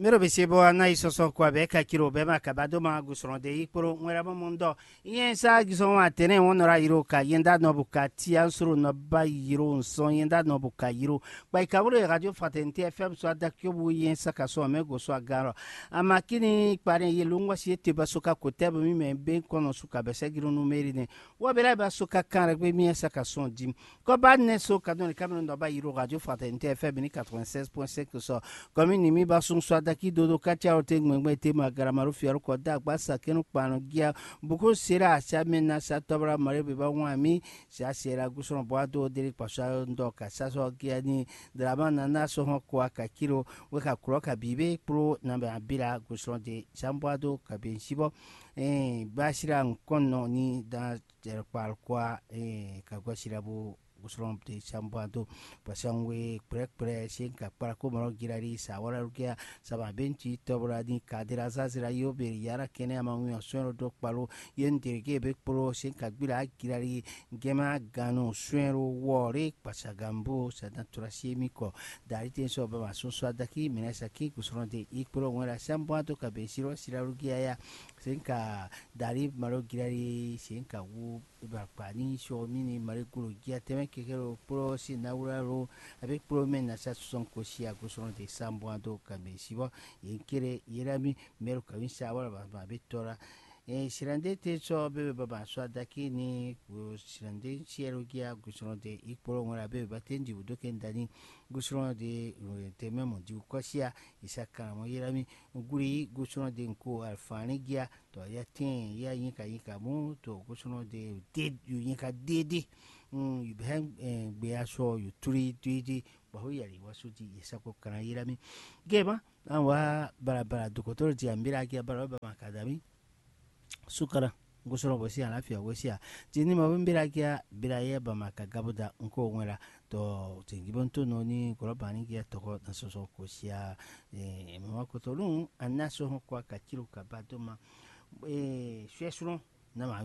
Mero bisibo na isoso kwa beka kiro bema kabado ma gusron de ikporo nwera mundo yen sa gison wa tene wonora iro ka yenda no bukati ansuru no ba yiro nson yenda no bukayiro ba ikabure radio fraternité fm so adakyo bu yen sa kaso me go so agaro amakini pare yelungwa si ete basoka kotebe mi me ben kono suka bese giro numeri ne wa bela basoka kan rek mi sa kaso dim ko ba ne so ka don kamera no ba yiro radio fraternité fm ni 96.5 so commune mi ba sun so daki dodo kacha ote ngwe te magara maru fiaru ko da gbasa kenu panu gia buko sera acha mena sa tobra mare be ba wami sa sera guson boado diri pasha ndo ka sa so gia ni drama na so ho kwa ka kiro we ka kro ka bibe pro na ba bila guson de chamboado ka ben sibo bashira nkono ni da jerpal kwa ka gwashira bu gusron de chamboado pasangwe pre shinka para ko maro girari sa wala rukia saba benchi tobra ni kadira zazira yobe yara kene amangu aswero dok palo yendirge be pro shinka gbira girari gema gano swero wore pasagambo sa natura shemiko dari tenso ba masun swadaki minasa ki gusron de ikpro wala chamboado ka be siro sira rukia ya shinka dari maro girari shinka wu barpani show mini mare guru gia teme kekero pro si nauraro avec pro men na sa son koshi a goson de samboado kabe sibo yenkere yerami mero kawinsa wala ba betora sirande te so bebe baba so adaki ni sirande siero gia goson de ikporo ngora bebe batendi budoken dani goson de teme mo di koshia isaka mo yerami guri goson de nko alfani gia to ya tin ya yinka mu to goson de yinka dede you behind be aso you three baho yari wasuji isako kana yerami gema anwa bara dokotor ti ambira gia bara makadami sukara goson bosi alafia wosia jini mabimbira gia biraye ba makagabuda nko nwera to tingibonto no ni korobani gia toko na soso kosia mama kotolun anaso kwa kachiro kabadoma shwesuro na